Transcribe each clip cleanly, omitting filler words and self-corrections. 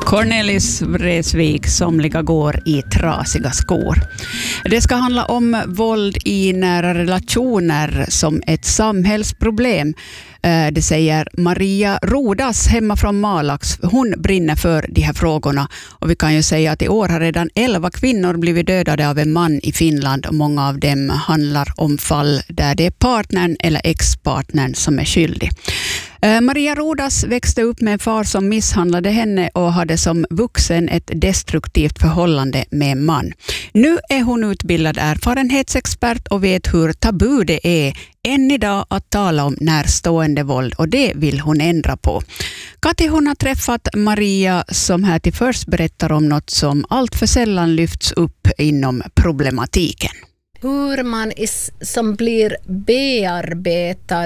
Cornelis Vreeswijk, somliga går i trasiga skor. Det ska handla om våld i nära relationer som ett samhällsproblem. Det säger Maria Rodas hemma från Malax. Hon brinner för de här frågorna. Och vi kan ju säga att i år har redan 11 kvinnor blivit dödade av en man i Finland. Och många av dem handlar om fall där det är partnern eller ex-partnern som är skyldig. Maria Rodas växte upp med en far som misshandlade henne och hade som vuxen ett destruktivt förhållande med en man. Nu är hon utbildad erfarenhetsexpert och vet hur tabu det är än idag att tala om närstående våld, och det vill hon ändra på. Kati, hon har träffat Maria som här till först berättar om något som allt för sällan lyfts upp inom problematiken. Hur man som blir bearbetad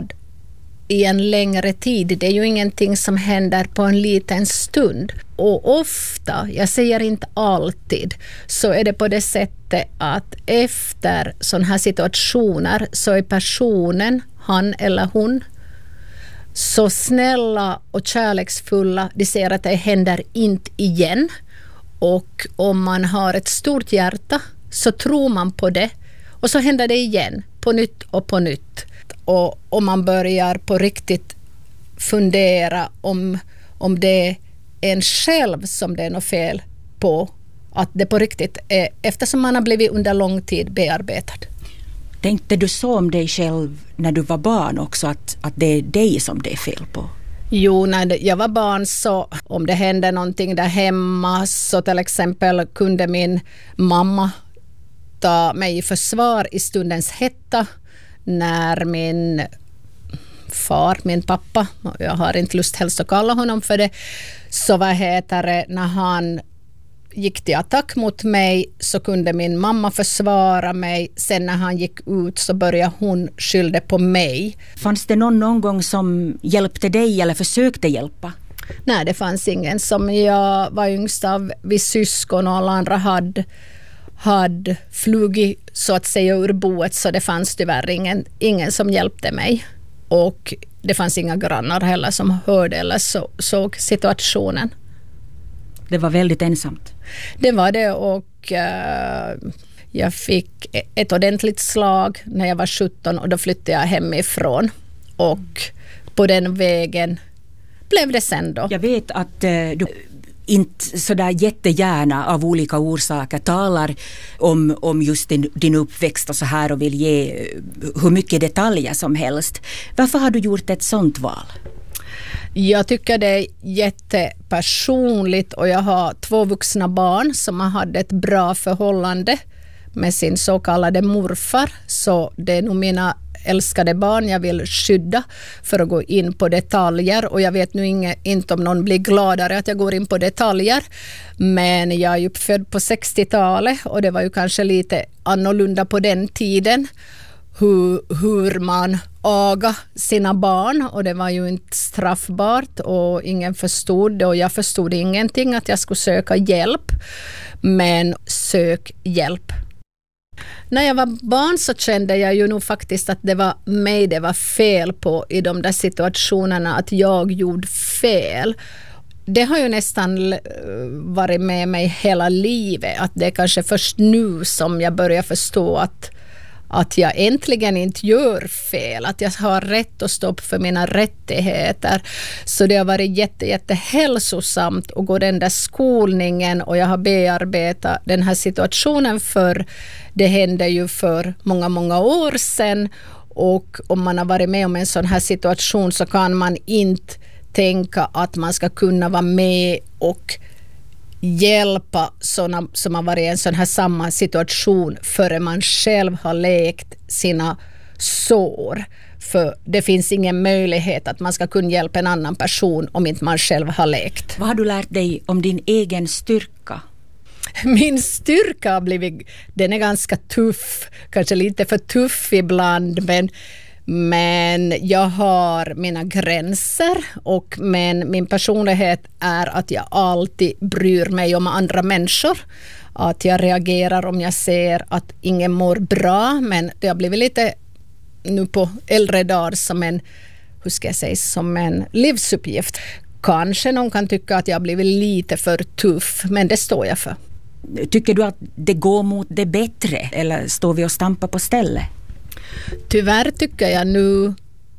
i en längre tid, det är ju ingenting som händer på en liten stund. Och ofta, jag säger inte alltid, så är det på det sättet att efter sådana här situationer så är personen, han eller hon, så snälla och kärleksfulla. De säger att det händer inte igen. Och om man har ett stort hjärta så tror man på det. Och så händer det igen, på nytt och på nytt. Och om man börjar på riktigt fundera om det är en själv som det är något fel på, att det på riktigt är, eftersom man har blivit under lång tid bearbetad. Tänkte du så om dig själv när du var barn också, att det är dig som det är fel på? Jo, när jag var barn så om det hände någonting där hemma så till exempel kunde min mamma ta mig i försvar i stundens hetta. När min far, min pappa, jag har inte lust helst att kalla honom för det, så när han gick till attack mot mig så kunde min mamma försvara mig. Sen när han gick ut så började hon skylla på mig. Fanns det någon gång som hjälpte dig eller försökte hjälpa? Nej, det fanns ingen. Som jag var yngst av vi syskon och alla andra hade flugit så att säga ur boet, så det fanns tyvärr ingen som hjälpte mig. Och det fanns inga grannar heller som hörde eller såg situationen. Det var väldigt ensamt. Det var det, och jag fick ett ordentligt slag när jag var 17 och då flyttade jag hemifrån. Och på den vägen blev det sen då. Jag vet att du inte sådär jättegärna av olika orsaker talar om just din uppväxt och så här och vill ge hur mycket detaljer som helst. Varför har du gjort ett sånt val? Jag tycker det är jättepersonligt, och jag har 2 vuxna barn som har haft ett bra förhållande med sin så kallade morfar, så det är nog mina älskade barn jag vill skydda för att gå in på detaljer, och jag vet nu inte om någon blir gladare att jag går in på detaljer, men jag är ju uppfödd på 60-talet och det var ju kanske lite annorlunda på den tiden hur man aga sina barn, och det var ju inte straffbart och ingen förstod det, och jag förstod ingenting att jag skulle söka hjälp, men sök hjälp. När jag var barn så kände jag ju nog faktiskt att det var mig det var fel på i de där situationerna, att jag gjorde fel. Det har ju nästan varit med mig hela livet, att det är kanske först nu som jag börjar förstå att jag äntligen inte gör fel, att jag har rätt att stå upp för mina rättigheter. Så det har varit jättehälsosamt att gå den där skolningen, och jag har bearbetat den här situationen, för det hände ju för många år sedan, och om man har varit med om en sån här situation så kan man inte tänka att man ska kunna vara med och hjälpa sådana som har varit i en sån här samma situation före man själv har läkt sina sår. För det finns ingen möjlighet att man ska kunna hjälpa en annan person om inte man själv har läkt. Vad har du lärt dig om din egen styrka? Min styrka har blivit, den är ganska tuff, kanske lite för tuff ibland, men jag har mina gränser, men min personlighet är att jag alltid bryr mig om andra människor. Att jag reagerar om jag ser att ingen mår bra, men det har blivit lite nu på äldre dagar som en livsuppgift. Kanske någon kan tycka att jag har blivit lite för tuff, men det står jag för. Tycker du att det går mot det bättre eller står vi och stampar på stället? Tyvärr tycker jag nu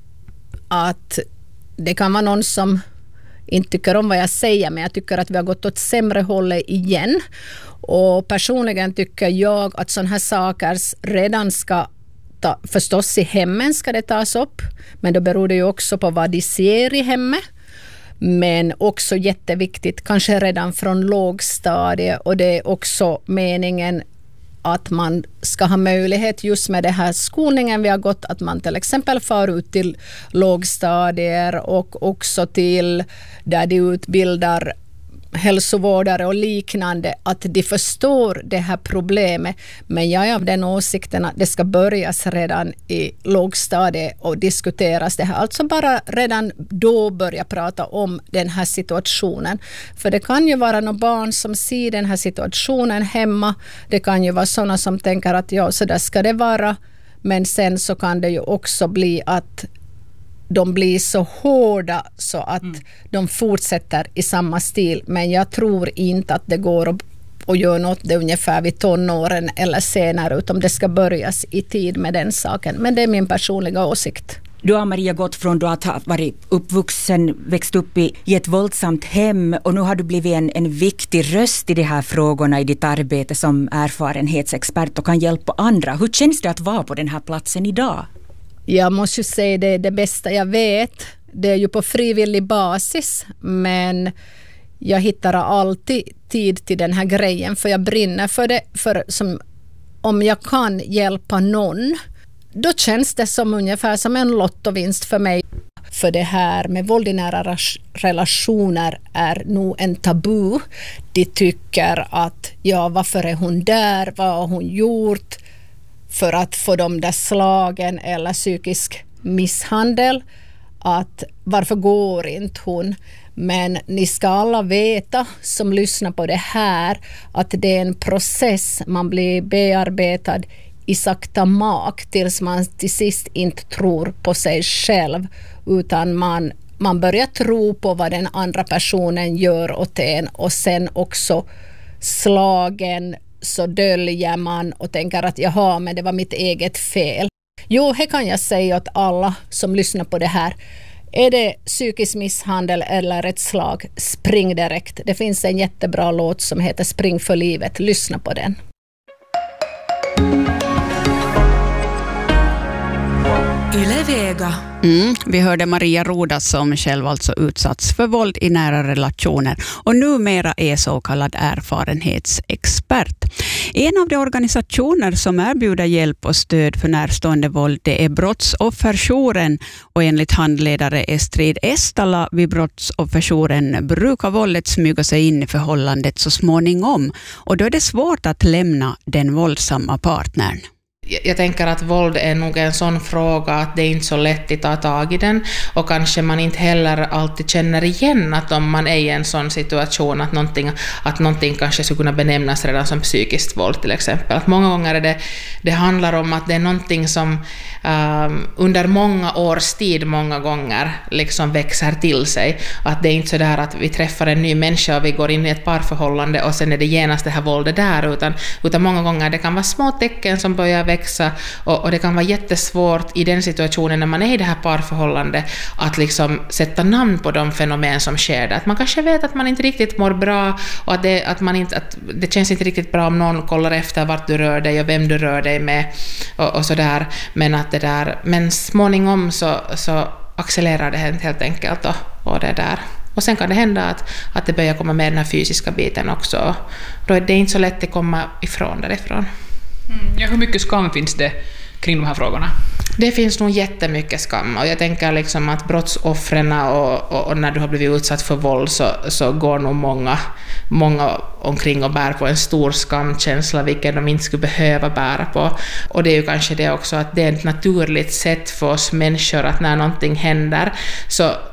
att det kan vara någon som inte tycker om vad jag säger, men jag tycker att vi har gått åt sämre hållet igen. Och personligen tycker jag att sådana här saker redan ska förstås i hemmen ska det tas upp, men då beror det ju också på vad de ser i hemmet. Men också jätteviktigt, kanske redan från lågstadiet, och det är också meningen att man ska ha möjlighet just med det här skolningen vi har gått, att man till exempel far ut till lågstadier och också till där de utbildar hälsovårdare och liknande, att de förstår det här problemet. Men jag är av den åsikten att det ska börjas redan i lågstadiet och diskuteras det här. Alltså bara redan då börja prata om den här situationen. För det kan ju vara några barn som ser den här situationen hemma. Det kan ju vara sådana som tänker att ja, så där ska det vara. Men sen så kan det ju också bli att de blir så hårda så att de fortsätter i samma stil. Men jag tror inte att det går att göra något det ungefär vid tonåren eller senare, utan det ska börjas i tid med den saken. Men det är min personliga åsikt. Du har, Maria, gått från att ha varit uppvuxen, växt upp i ett våldsamt hem, och nu har du blivit en viktig röst i de här frågorna i ditt arbete som erfarenhetsexpert och kan hjälpa andra. Hur känns det att vara på den här platsen idag? Jag måste ju säga det bästa jag vet. Det är ju på frivillig basis, men jag hittar alltid tid till den här grejen, för jag brinner för det. Om jag kan hjälpa någon, då känns det som ungefär som en lottovinst för mig. För det här med våld i nära relationer är nog en tabu. De tycker att ja, varför är hon där? Vad har hon gjort för att få de där slagen eller psykisk misshandel? Att varför går inte hon? Men ni ska alla veta som lyssnar på det här att det är en process. Man blir bearbetad i sakta mak tills man till sist inte tror på sig själv, utan man börjar tro på vad den andra personen gör åt en, och sen också slagen så döljer man och tänker att jaha, men det var mitt eget fel. Jo, här kan jag säga åt alla som lyssnar på det här. Är det psykisk misshandel eller ett slag, spring direkt. Det finns en jättebra låt som heter Spring för livet. Lyssna på den. Ylevega. Vi hörde Maria Rodas som själv alltså utsatts för våld i nära relationer och numera är så kallad erfarenhetsexpert. En av de organisationer som erbjuder hjälp och stöd för närstående våld, det är Brottsofferjouren, och enligt handledare Estrid Estala vid Brottsofferjouren brukar våldet smyga sig in i förhållandet så småningom, och då är det svårt att lämna den våldsamma partnern. Jag tänker att våld är nog en sån fråga att det är inte så lätt att ta tag i den, och kanske man inte heller alltid känner igen att om man är i en sån situation att någonting kanske skulle kunna benämnas redan som psykiskt våld till exempel. Att många gånger det handlar om att det är någonting som under många års tid många gånger liksom växer till sig. Att det är inte så där att vi träffar en ny människa och vi går in i ett parförhållande och sen är det genast det här våldet där, utan många gånger det kan vara små tecken som börjar växa, och det kan vara jättesvårt i den situationen när man är i det här parförhållandet att liksom sätta namn på de fenomen som sker där. Att man kanske vet att man inte riktigt mår bra och att det känns inte riktigt bra om någon kollar efter vart du rör dig och vem du rör dig med och sådär, men småningom så accelererar det helt enkelt och det där. Och sen kan det hända att det börjar komma med den här fysiska biten också. Då är det inte så lätt att komma ifrån därifrån. Ja, hur mycket skam finns det kring de här frågorna? Det finns nog jättemycket skam, och jag tänker liksom att brottsoffren och när du har blivit utsatt för våld så går nog många omkring och bär på en stor skamkänsla, vilken de inte skulle behöva bära på. Och det är ju kanske det också att det är ett naturligt sätt för oss människor att när någonting händer så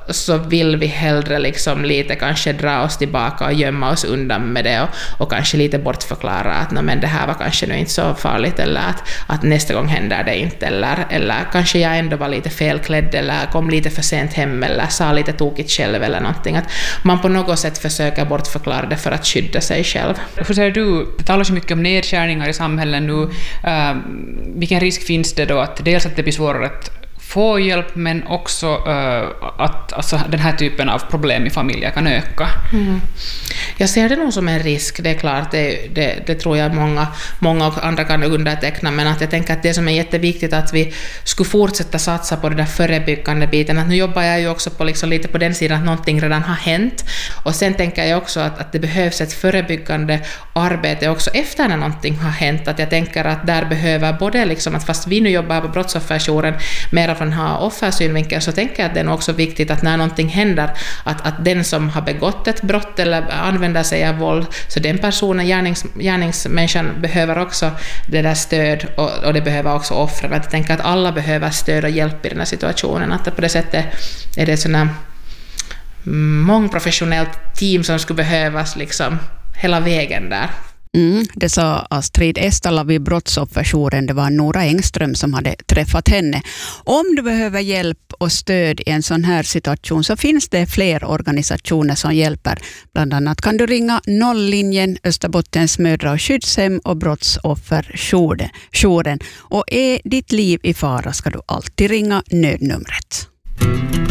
så vill vi hellre liksom lite kanske dra oss tillbaka och gömma oss undan med det och kanske lite bortförklara att men det här var kanske nu inte så farligt, eller att nästa gång händer det inte, eller kanske jag ändå var lite felklädd eller kom lite för sent hem eller sa lite tokigt själv eller någonting, att man på något sätt försöker bortförklara det för att skydda sig själv. Hur säger du, det talas ju mycket om nedskärningar i samhället nu, vilken risk finns det då att dels att det blir svårare att få hjälp, men också att alltså, den här typen av problem i familjer kan öka? Jag ser det nog som en risk, det är klart, det tror jag många och andra kan underteckna, men att jag tänker att det som är jätteviktigt att vi skulle fortsätta satsa på den där förebyggande biten, att nu jobbar jag ju också på liksom lite på den sidan att någonting redan har hänt, och sen tänker jag också att det behövs ett förebyggande arbete också efter när någonting har hänt, att jag tänker att där behöver både liksom att fast vi nu jobbar på brottsofferjouren mera från ha offersynvinkel, så tänker jag att det är också viktigt att när någonting händer att den som har begått ett brott eller använder sig av våld, så den personen, gärningsmänniskan behöver också det där stöd, och det behöver också offren. Jag tänker att alla behöver stöd och hjälp i den här situationen, att på det sättet är det sådana mångprofessionellt team som skulle behövas liksom hela vägen där. Det sa Astrid Estala vid brottsofferjouren. Det var Nora Engström som hade träffat henne. Om du behöver hjälp och stöd i en sån här situation så finns det fler organisationer som hjälper. Bland annat kan du ringa 0-linjen, Österbottens mödra- och skyddshem och brottsofferjouren. Och är ditt liv i fara ska du alltid ringa nödnumret.